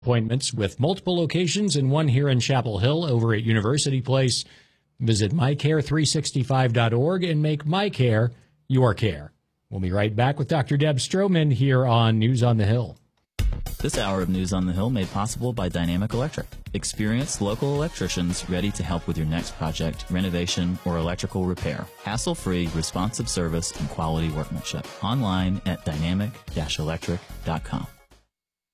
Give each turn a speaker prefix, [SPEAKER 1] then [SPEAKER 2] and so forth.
[SPEAKER 1] Appointments with multiple locations and one here in Chapel Hill over at University Place. Visit mycare365.org and make MyCare your care. We'll be right back with Dr. Deb Stroman here on News on the Hill.
[SPEAKER 2] This hour of News on the Hill made possible by Dynamic Electric. Experienced local electricians ready to help with your next project, renovation, or electrical repair. Hassle-free, responsive service and quality workmanship. Online at dynamic-electric.com.